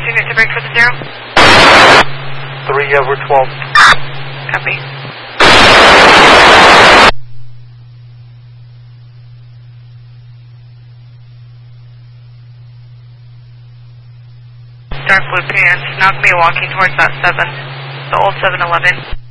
unit to break for the 0. 3 over 12. Copy. Dark blue pants, knock me walking towards that 7, the old 7-Eleven.